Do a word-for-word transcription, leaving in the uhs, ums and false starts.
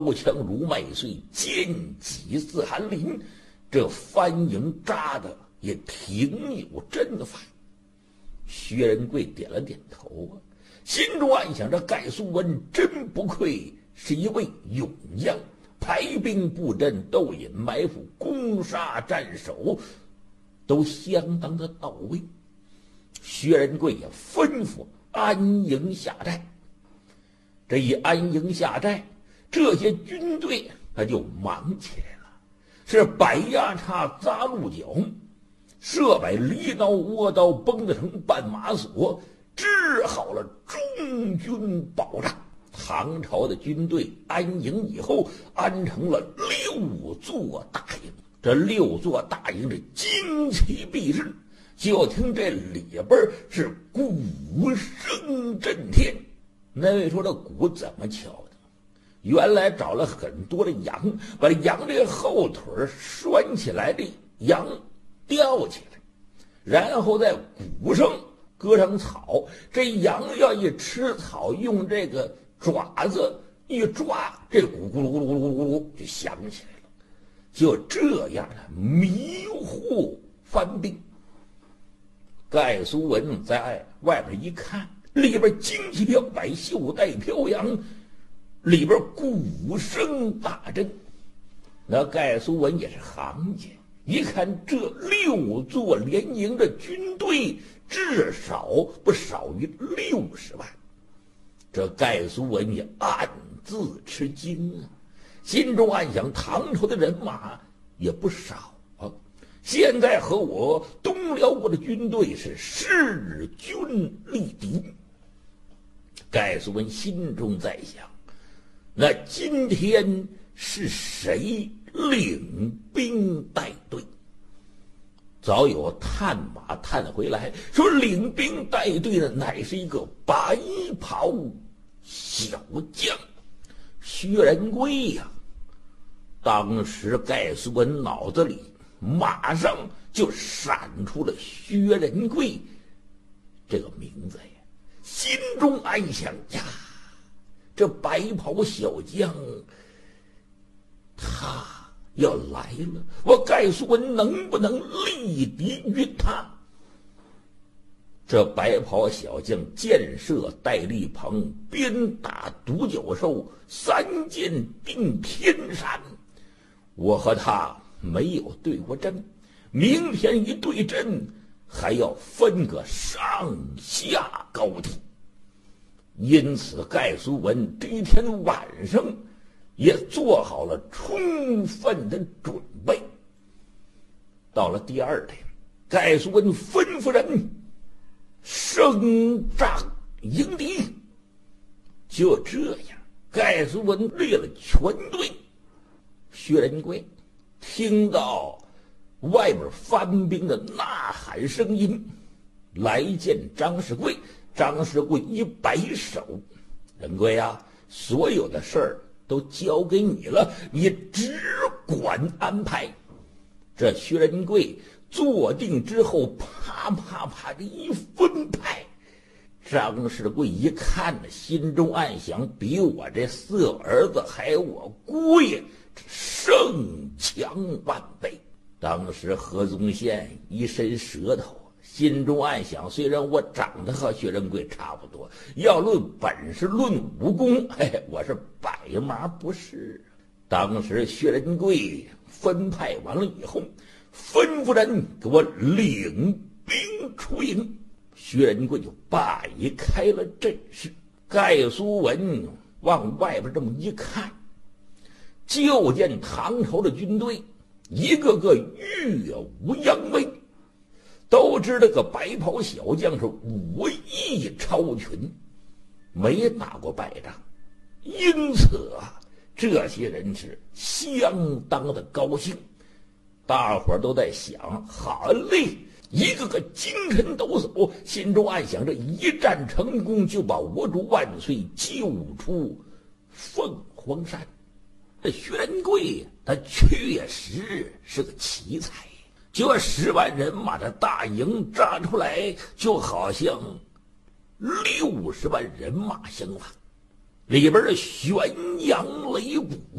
枪如麦穗，剑戟似寒林，这番营扎的也挺有阵法。薛仁贵点了点头啊，心中暗想：这盖苏文真不愧是一位勇将，排兵布阵、斗隐埋伏、攻杀战守，都相当的到位。薛仁贵也吩咐安营下寨。这一安营下寨，这些军队他就忙起来了，是摆压叉、扎鹿角，设摆离刀、窝刀、绷子绳、绊马索，支好了中军宝帐。唐朝的军队安营以后，安成了六座大营。这六座大营是旌旗蔽日，就听这里边是鼓声震天。那位说这鼓怎么敲的？原来找了很多的羊，把羊这个后腿拴起来，这羊吊起来，然后在鼓上搁上草，这羊要一吃草，用这个爪子一抓，这鼓咕噜咕噜咕噜咕噜咕噜就响起来了。就这样的迷惑番兵。盖苏文在外边一看，里边旌旗飘摆，袖带飘扬，里边鼓声大震。那盖苏文也是行家，一看这六座联营的军队至少不少于六十万，这盖苏文也暗自吃惊啊，心中暗想：唐朝的人马也不少啊，现在和我东辽国的军队是势均力敌。盖苏文心中在想：那今天是谁领兵带队？早有探马探回来，说领兵带队的乃是一个白袍小将薛仁贵呀、啊。当时盖苏文脑子里马上就闪出了薛仁贵这个名字呀，心中暗想：呀，这白袍小将他要来了，我盖苏文能不能力敌于他？这白袍小将箭射戴笠棚，鞭打独角兽，三箭定天山。我和他没有对过阵，明天一对阵，还要分个上下高低。因此盖苏文这一天晚上也做好了充分的准备。到了第二天，盖苏文吩咐人升帐迎敌。就这样，盖苏文列了全队。薛仁贵听到外边番兵的呐喊声音，来见张士贵。张士贵一摆手：仁贵啊，所有的事儿都交给你了，你只管安排。这薛仁贵坐定之后，啪啪啪的一分派。张士贵一看，心中暗想：比我这四儿子还我姑爷胜强万倍。当时何宗宪一伸舌头，心中暗想：虽然我长得和薛仁贵差不多，要论本事论武功，嘿，我是百马不是。当时薛仁贵分派完了以后，吩咐人给我领兵出营。薛仁贵就摆开了阵势。盖苏文往外边这么一看，就见唐朝的军队一个个耀武扬威。都知道个白袍小将是武艺超群，没打过败仗，因此啊，这些人是相当的高兴。大伙儿都在想：好嘞，一个个精神抖擞，心中暗想：这一战成功，就把我主万岁救出凤凰山。这薛仁贵他确实是个奇才，就十万人马的大营扎出来，就好像六十万人马相反。 里边的悬扬擂鼓